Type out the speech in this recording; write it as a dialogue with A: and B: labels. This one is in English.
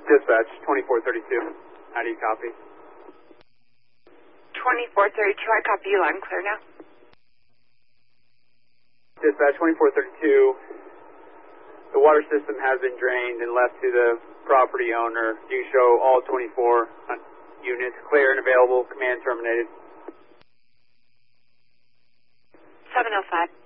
A: Dispatch, 2432. How do you copy?
B: 2432, I copy you loud and clear now.
A: Dispatch, 2432. The water system has been drained and left to the property owner. Do you show all 24 units clear and available? Command terminated.
B: 705.